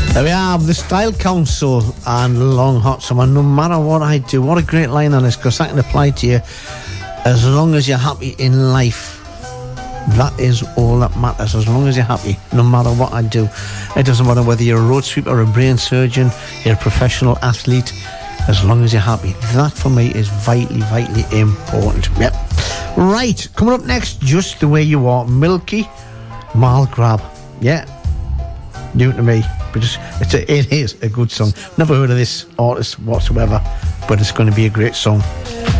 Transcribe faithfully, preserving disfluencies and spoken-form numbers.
There we have the Style Council and Long Hot Summer. No matter what I do, what a great line on this, because that can apply to you. As long as you're happy in life, that is all that matters. As long as you're happy, no matter what I do. It doesn't matter whether you're a road sweeper or a brain surgeon, you're a professional athlete. As long as you're happy, that for me is vitally, vitally important. Yep. Right, coming up next, Just the Way You Are, Milky Malgrab. Yeah, new to me, but it's, it's a, it is a good song. Never heard of this artist whatsoever, but it's going to be a great song.